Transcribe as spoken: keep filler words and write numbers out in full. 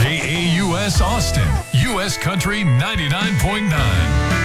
K A U S Austin, U S Country ninety-nine point nine.